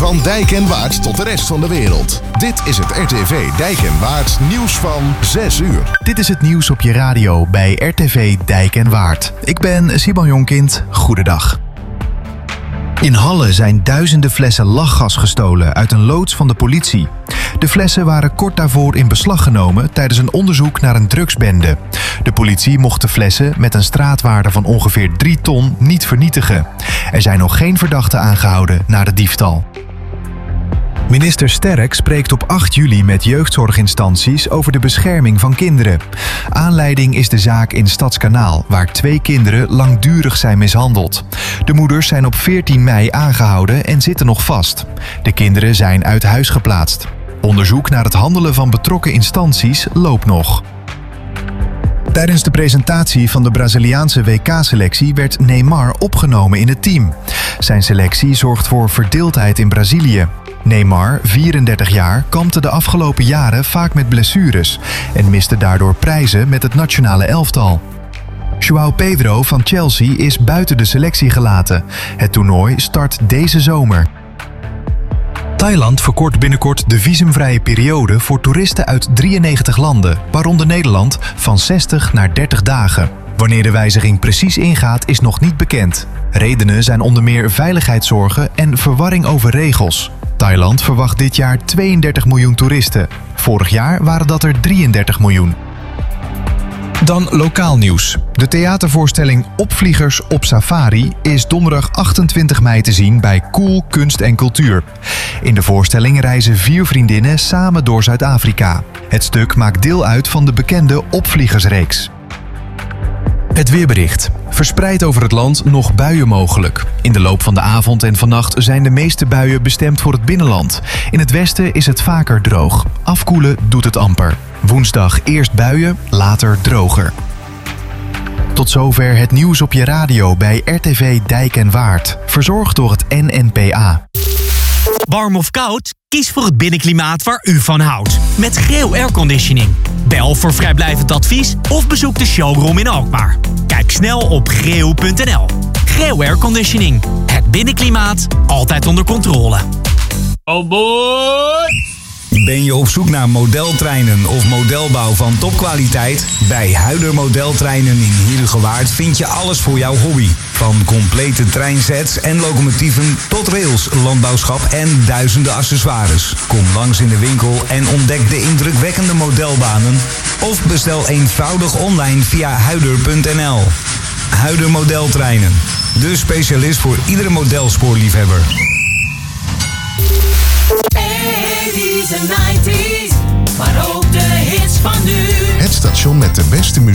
Van Dijk en Waard tot de rest van de wereld. Dit is het RTV Dijk en Waard nieuws van 6 uur. Dit is het nieuws op je radio bij RTV Dijk en Waard. Ik ben Simon Jonkind. Goedendag. In Halle zijn duizenden flessen lachgas gestolen uit een loods van de politie. De flessen waren kort daarvoor in beslag genomen tijdens een onderzoek naar een drugsbende. De politie mocht de flessen met een straatwaarde van ongeveer 3 ton niet vernietigen. Er zijn nog geen verdachten aangehouden na de diefstal. Minister Sterk spreekt op 8 juli met jeugdzorginstanties over de bescherming van kinderen. Aanleiding is de zaak in Stadskanaal, waar 2 kinderen langdurig zijn mishandeld. De moeders zijn op 14 mei aangehouden en zitten nog vast. De kinderen zijn uit huis geplaatst. Onderzoek naar het handelen van betrokken instanties loopt nog. Tijdens de presentatie van de Braziliaanse WK-selectie werd Neymar opgenomen in het team. Zijn selectie zorgt voor verdeeldheid in Brazilië. Neymar, 34 jaar, kampte de afgelopen jaren vaak met blessures en miste daardoor prijzen met het nationale elftal. João Pedro van Chelsea is buiten de selectie gelaten. Het toernooi start deze zomer. Thailand verkort binnenkort de visumvrije periode voor toeristen uit 93 landen, waaronder Nederland, van 60 naar 30 dagen. Wanneer de wijziging precies ingaat is nog niet bekend. Redenen zijn onder meer veiligheidszorgen en verwarring over regels. Thailand verwacht dit jaar 32 miljoen toeristen. Vorig jaar waren dat er 33 miljoen. Dan lokaal nieuws. De theatervoorstelling Opvliegers op Safari is donderdag 28 mei te zien bij Cool Kunst en Cultuur. In de voorstelling reizen 4 vriendinnen samen door Zuid-Afrika. Het stuk maakt deel uit van de bekende Opvliegersreeks. Het weerbericht. Verspreid over het land nog buien mogelijk. In de loop van de avond en vannacht zijn de meeste buien bestemd voor het binnenland. In het westen is het vaker droog. Afkoelen doet het amper. Woensdag eerst buien, later droger. Tot zover het nieuws op je radio bij RTV Dijk en Waard. Verzorgd door het NNPA. Warm of koud? Kies voor het binnenklimaat waar u van houdt. Met Greo Airconditioning. Bel voor vrijblijvend advies of bezoek de showroom in Alkmaar. Kijk snel op greo.nl. Greo Airconditioning. Het binnenklimaat altijd onder controle. Oh boy! Ben je op zoek naar modeltreinen of modelbouw van topkwaliteit? Bij Huider Modeltreinen in Heerhugowaard vind je alles voor jouw hobby. Van complete treinsets en locomotieven tot rails, landbouwschap en duizenden accessoires. Kom langs in de winkel en ontdek de indrukwekkende modelbanen. Of bestel eenvoudig online via huider.nl. Huider Modeltreinen. De specialist voor iedere modelspoorliefhebber. 80s en 90s, maar ook de hits van nu. Het station met de beste muziek.